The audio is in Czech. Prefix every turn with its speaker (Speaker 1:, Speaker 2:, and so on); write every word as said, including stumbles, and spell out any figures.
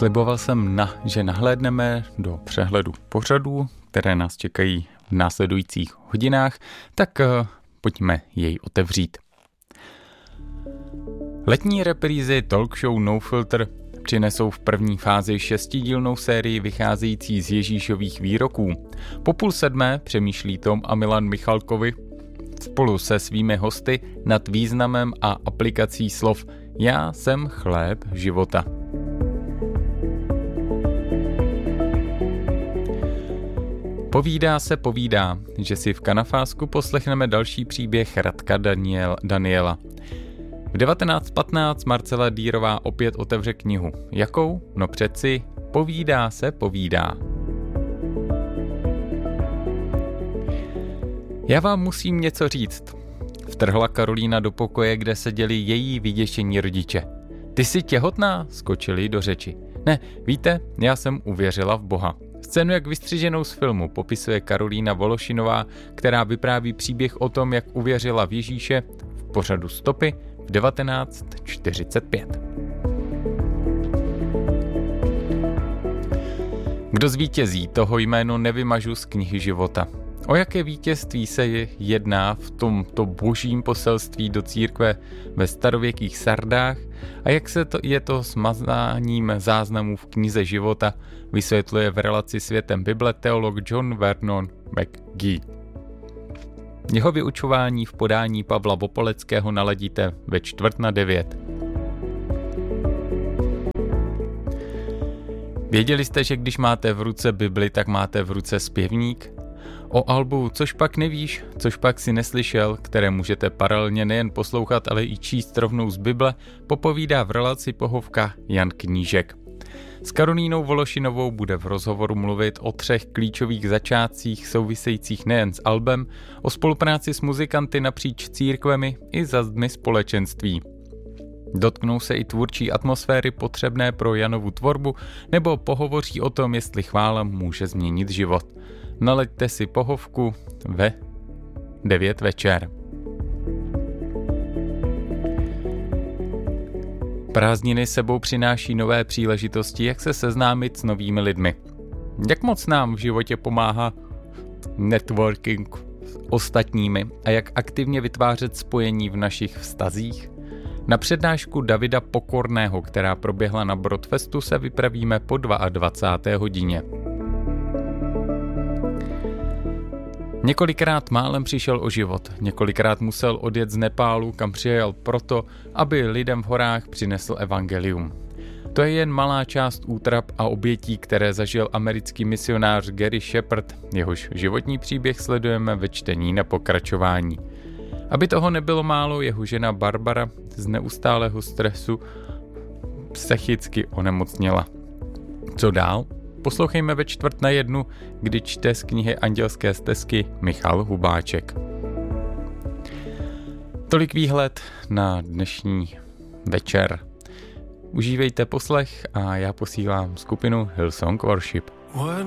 Speaker 1: Sliboval jsem, na, že nahlédneme do přehledu pořadů, které nás čekají v následujících hodinách, tak uh, pojďme jej otevřít. Letní reprízy talk show No Filter přinesou v první fázi šestidílnou sérii vycházející z Ježíšových výroků. Po půl sedmé přemýšlí Tom a Milan Michalkovi spolu se svými hosty nad významem a aplikací slov Já jsem chléb života. Povídá se povídá, že si v Kanafásku poslechneme další příběh Radka Daniel, Daniela. V devatenáct patnáct Marcela Dýrová opět otevře knihu. Jakou? No přeci Povídá se povídá. Já vám musím něco říct. Vtrhla Karolína do pokoje, kde seděli její vyděšení rodiče. Ty jsi těhotná? Skočili do řeči. Ne, víte, já jsem uvěřila v Boha. Scénu jak vystřiženou z filmu popisuje Karolína Vološinová, která vypráví příběh o tom, jak uvěřila v Ježíše v pořadu Stopy v devatenáct čtyřicet pět. Kdo zvítězí, toho jméno nevymažu z knihy života. O jaké vítězství se jedná v tomto božím poselství do církve ve starověkých Sardách a jak se to, je to s mazáním záznamů v knize života, vysvětluje v relaci Světem Bible teolog John Vernon McGee. Jeho vyučování v podání Pavla Vopoleckého naladíte ve čtvrt na devět. Věděli jste, že když máte v ruce Bibli, tak máte v ruce zpěvník? O albu Což pak nevíš, což pak si neslyšel, které můžete paralelně nejen poslouchat, ale i číst rovnou z Bible, popovídá v relaci Pohovka Jan Knížek. S Karolínou Vološinovou bude v rozhovoru mluvit o třech klíčových začátcích souvisejících nejen s albem, o spolupráci s muzikanty napříč církvemi i zazdmi společenství. Dotknou se i tvůrčí atmosféry potřebné pro Janovu tvorbu, nebo pohovoří o tom, jestli chvála může změnit život. Naleďte si Pohovku ve devět večer. Prázdniny sebou přináší nové příležitosti, jak se seznámit s novými lidmi. Jak moc nám v životě pomáhá networking s ostatními a jak aktivně vytvářet spojení v našich vztazích? Na přednášku Davida Pokorného, která proběhla na Brodfestu, se vypravíme po dvacáté druhé hodině. Několikrát málem přišel o život, několikrát musel odjet z Nepálu, kam přijel proto, aby lidem v horách přinesl evangelium. To je jen malá část útrap a obětí, které zažil americký misionář Gary Shepard, jehož životní příběh sledujeme ve čtení na pokračování. Aby toho nebylo málo, jeho žena Barbara z neustálého stresu psychicky onemocněla. Co dál? Poslouchejme ve čtvrt na jednu, kdy čte z knihy Andělské stezky Michal Hubáček. Tolik výhled na dnešní večer. Užívejte poslech a já posílám skupinu Hillsong Worship.